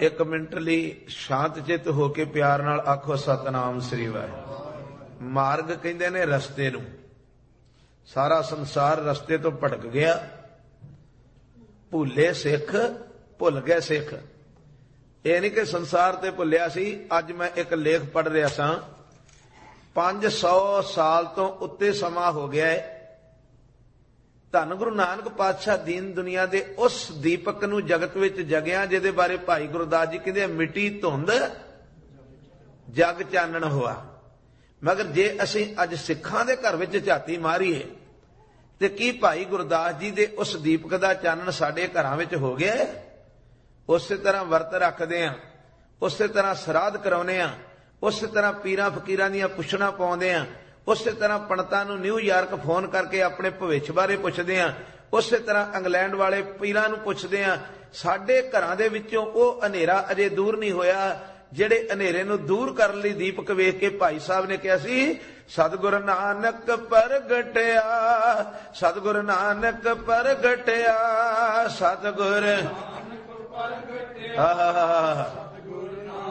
एक मिनट लई शांत चित होके प्यार नाल आखो सतनाम श्री वाहिगुरू। मार्ग कहंदे ने रस्ते नूं। सारा संसार रस्ते तो भटक गया। भुले सिख भुल गए सिख। ਇਹ नहीं कि संसार ते भुलिया सी। अज मैं एक लेख पढ़ रहा सा 500 साल तो उत्ते समा हो गया है। धन गुरु नानक पातशाह दीन दुनिया दे उस दीपक नूं जगत विच जगिया जिहदे बारे भाई गुरदास जी कहंदे मिट्टी धुंध जग चानण होआ। मगर जे असीं अज सिखां दे घर विच झाती मारीए ते की भाई गुरदास जी दे उस दीपक दा चानण साडे घरां विच हो गया है? उसे तरह वर्त रखते हैं, उसे तरह श्राद्ध कराने, उसे तरह पीरां फकीरां दीयां पुछणां पाउंदे हैं, उसे तरह पंडितां नूं न्यूयॉर्क फोन करके अपने भविष्य बारे पुछदे हैं, उसे तरह इंग्लैंड वाले पीरां नूं पुछदे हैं। साडे घरां दे विचों ओह हनेरा अजे दूर नहीं होया जिहड़े हनेरे नूं दूर करन लई दीपक वेख के भाई साहब ने कहा सी सतगुरु नानक प्रगटिया, सतगुरु नानक प्रगटिया, सतगुरु